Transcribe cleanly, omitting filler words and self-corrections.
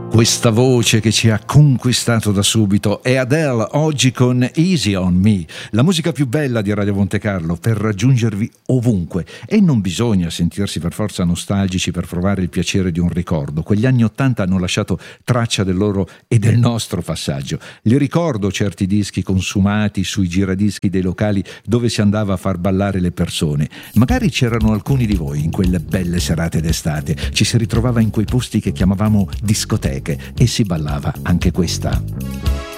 Questa voce che ci ha conquistato da subito è Adele, oggi con Easy on Me, la musica più bella di Radio Monte Carlo per raggiungervi ovunque. E non bisogna sentirsi per forza nostalgici per provare il piacere di un ricordo. Quegli anni '80 hanno lasciato traccia del loro e del nostro passaggio. Li ricordo certi dischi consumati sui giradischi dei locali dove si andava a far ballare le persone. Magari c'erano alcuni di voi in quelle belle serate d'estate. Ci si ritrovava in quei posti che chiamavamo discoteche e si ballava anche questa.